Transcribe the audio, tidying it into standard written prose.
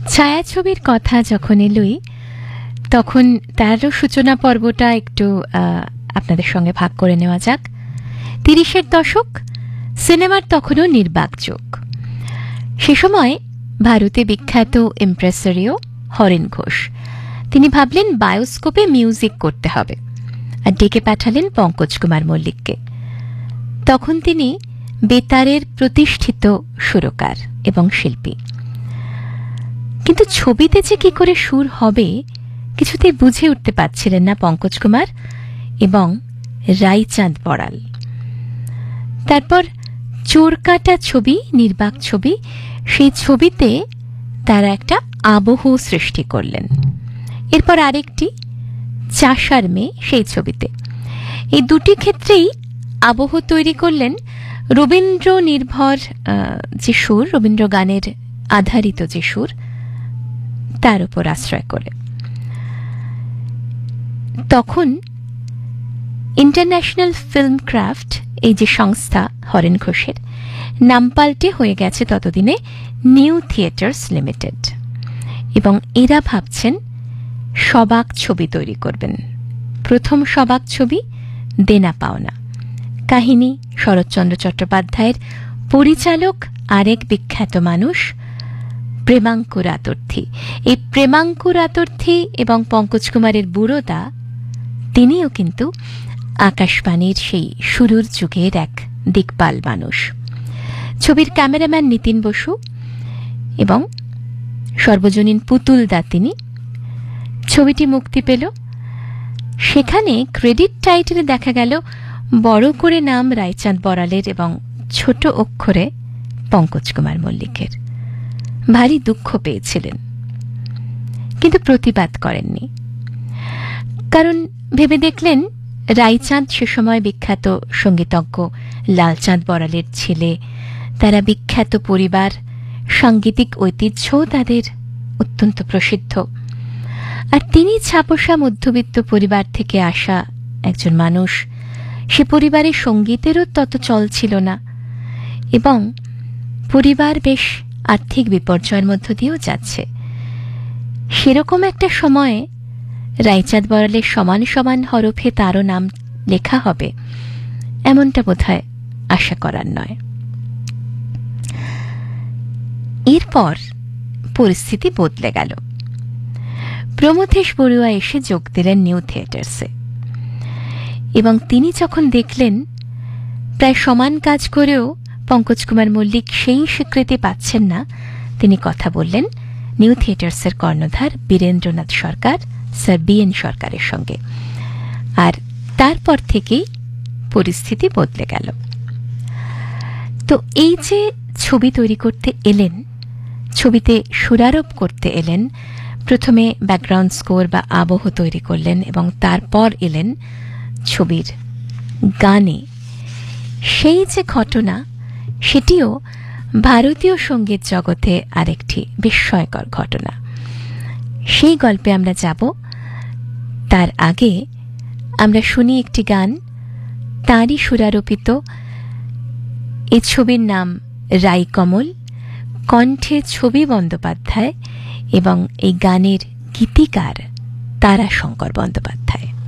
ছায়াছবির কথা যখন এলোই তখন তারও সূচনা পর্বটা একটু আপনাদের সঙ্গে ভাগ করে নেওয়া যাক। ৩০-এর দশক, সিনেমার তখনও নির্বাক যুগ। সে সময় ভারতে বিখ্যাত ইমপ্রেসারিও হরেন ঘোষ তিনি ভাবলেন বায়োস্কোপে মিউজিক করতে হবে, আর ডেকে পাঠালেন পঙ্কজ কুমার মল্লিককে। তখন তিনি বেতারের প্রতিষ্ঠিত সুরকার এবং শিল্পী, কিন্তু ছবিতে যে কি করে সুর হবে কিছুতেই বুঝে উঠতে পারছিলেন না পঙ্কজ কুমার এবং রায়চাঁদ বড়াল। তারপর চোরকাটা ছবি, নির্বাক ছবি, সেই ছবিতে তারা একটা আবহ সৃষ্টি করলেন। এরপর আরেকটি চাষার মেয়ে, সেই ছবিতে। এই দুটি ক্ষেত্রেই আবহ তৈরি করলেন রবীন্দ্র নির্ভর যে সুর, রবীন্দ্র গানের আধারিত যে সুর, তার উপর আশ্রয় করে। তখন ইন্টারন্যাশনাল ফিল্ম ক্রাফট, এই যে সংস্থা হরেন ঘোষের, নাম পাল্টে হয়ে গেছে ততদিনে নিউ থিয়েটার্স লিমিটেড, এবং এরা ভাবছেন সবাক ছবি তৈরি করবেন। প্রথম সবাক ছবি দেনা পাওনা, কাহিনী শরৎচন্দ্র চট্টোপাধ্যায়ের, পরিচালক আরেক বিখ্যাত মানুষ প্রেমাঙ্কুর আতর্থী। এই প্রেমাঙ্কুর আতর্থী এবং পঙ্কজ কুমারের বুড়োদা, তিনিও কিন্তু আকাশবাণীর সেই শুরুর যুগের এক দিকপাল মানুষ। ছবির ক্যামেরাম্যান নিতিন বসু এবং সর্বজনীন পুতুল দা তিনি। ছবিটি মুক্তি পেল, সেখানে ক্রেডিট টাইটেলে দেখা গেল বড় করে নাম রায়চাঁদ বড়ালের এবং ছোট অক্ষরে পঙ্কজ কুমার মল্লিকের। ভারী দুঃখ পেয়েছিলেন, কিন্তু প্রতিবাদ করেননি, কারণ ভেবে দেখলেন রায়চাঁদ সে সময় বিখ্যাত সঙ্গীতজ্ঞ লালচাঁদ বড়ালের ছেলে, তারা বিখ্যাত পরিবার, সাংগীতিক ঐতিহ্য তাদের অত্যন্ত প্রসিদ্ধ, আর তিনি ছাপোষা মধ্যবিত্ত পরিবার থেকে আসা একজন মানুষ। সে পরিবারে সঙ্গীতেরও তত চল ছিল না, এবং পরিবার বেশ আর্থিক বিপর্যয়ের মধ্য দিয়েও যাচ্ছে। সেরকম একটা সময়ে রায়চাঁদ বড়ালের সমান সমান হরফে তারও নাম লেখা হবে, এমনটা বোধহয় আশা করার নয়। এরপর পরিস্থিতি বদলে গেল। প্রমথেশ বড়ুয়া এসে যোগ দিলেন নিউ থিয়েটার্সে, এবং তিনি যখন দেখলেন প্রায় সমান কাজ করেও পঙ্কজ কুমার মল্লিক সেই স্বীকৃতি পাচ্ছেন না, তিনি কথা বললেন নিউ থিয়েটার্সের কর্ণধার বীরেন্দ্রনাথ সরকার, স্যার BN সরকারের সঙ্গে। আর তারপর থেকেই পরিস্থিতি বদলে গেল। তো এই যে ছবি তৈরি করতে এলেন, ছবিতে সুরারোপ করতে এলেন, প্রথমে ব্যাকগ্রাউন্ড স্কোর বা আবহ তৈরি করলেন, এবং তারপর এলেন ছবির গানে। সেই যে ঘটনা, সেটিও ভারতীয় সঙ্গীত জগতে আরেকটি বিস্ময়কর ঘটনা। সেই গল্পে আমরা যাব। তার আগে আমরা শুনি একটি গান, তাঁরই সুরারোপিত। এই ছবির নাম রাইকমল, কণ্ঠে ছবি বন্দ্যোপাধ্যায়, এবং এই গানের গীতিকার তারাশঙ্কর বন্দ্যোপাধ্যায়।